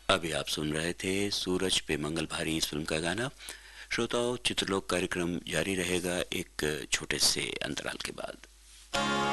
अभी आप सुन रहे थे सूरज पे मंगल भारी इस फिल्म का गाना। श्रोताओं, चित्रलोक कार्यक्रम जारी रहेगा एक छोटे से अंतराल के बाद।